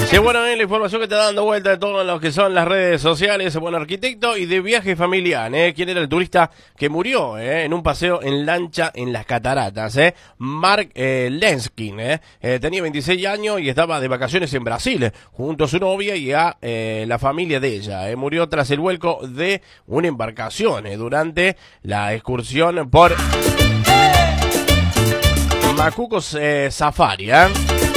Sí, bueno, la información que está dando vuelta de todo lo que son las redes sociales, bueno, arquitecto y de viaje familiar, ¿quién era el turista que murió, en un paseo en lancha en las cataratas, Mark Lenskin, tenía 26 años y estaba de vacaciones en Brasil, junto a su novia y a la familia de ella, murió tras el vuelco de una embarcación, durante la excursión por Macuco Safari,